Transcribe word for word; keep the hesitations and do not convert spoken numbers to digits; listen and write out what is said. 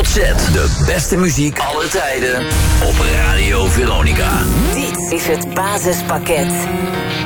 Z. De beste muziek alle tijden op Radio Veronica. Dit is het basispakket.